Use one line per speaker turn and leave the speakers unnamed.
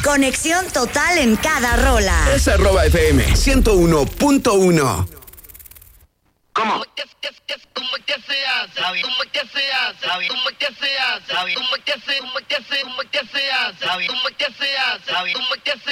Conexión total en cada rola.
Es @FM 101.1.
¿Cómo? ¿Cómo que se hace? ¿Cómo que se hace? ¿Cómo que se hace? ¿Cómo que se hace? ¿Cómo que se hace? ¿Cómo que se hace? ¿Cómo que se hace?